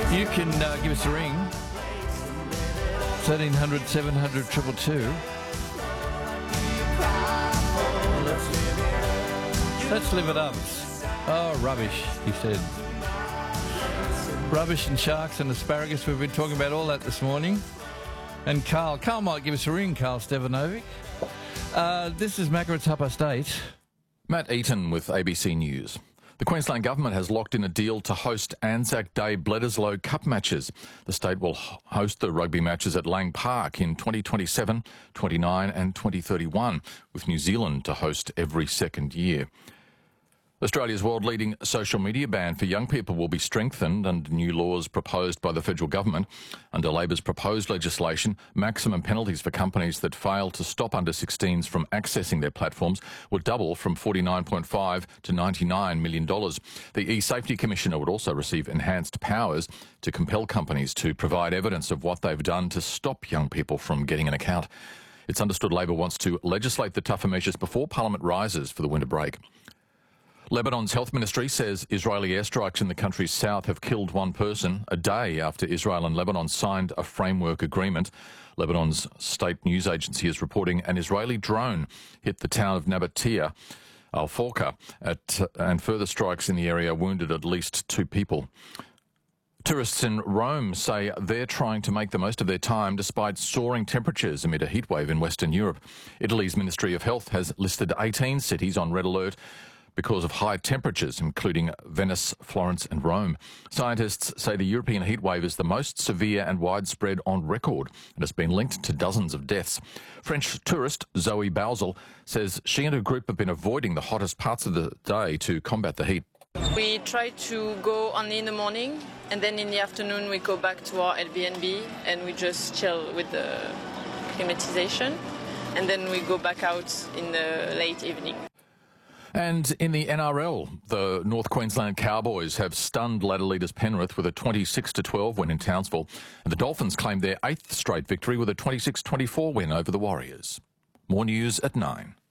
You can give us a ring. 1300 700 222. Let's live it up. Oh, rubbish, he said. Rubbish and sharks and asparagus. We've been talking about all that this morning. And Carl might give us a ring, Carl Stevanovic. This is Makaratupa State. Matt Eaton with ABC News. The Queensland Government has locked in a deal to host Anzac Day Bledisloe Cup matches. The state will host the rugby matches at Lang Park in 2027, 29 and 2031, with New Zealand to host every second year. Australia's world-leading social media ban for young people will be strengthened under new laws proposed by the federal government. Under Labor's proposed legislation, maximum penalties for companies that fail to stop under-16s from accessing their platforms will double from $49.5 to $99 million. The E-Safety Commissioner would also receive enhanced powers to compel companies to provide evidence of what they've done to stop young people from getting an account. It's understood Labor wants to legislate the tougher measures before Parliament rises for the winter break. Lebanon's health ministry says Israeli airstrikes in the country's south have killed one person a day after Israel and Lebanon signed a framework agreement. Lebanon's state news agency is reporting an Israeli drone hit the town of Nabatea al-Fawqa, and further strikes in the area wounded at least 2 people. Tourists in Rome say they're trying to make the most of their time despite soaring temperatures amid a heatwave in Western Europe. Italy's Ministry of Health has listed 18 cities on red alert because of high temperatures, including Venice, Florence and Rome. Scientists say the European heatwave is the most severe and widespread on record and has been linked to dozens of deaths. French tourist Zoe Bausel says she and her group have been avoiding the hottest parts of the day to combat the heat. We try to go only in the morning, and then in the afternoon we go back to our Airbnb and we just chill with the climatization, and then we go back out in the late evening. And in the NRL, the North Queensland Cowboys have stunned ladder leaders Penrith with a 26-12 win in Townsville. And the Dolphins claimed their 8th straight victory with a 26-24 win over the Warriors. More news at 9.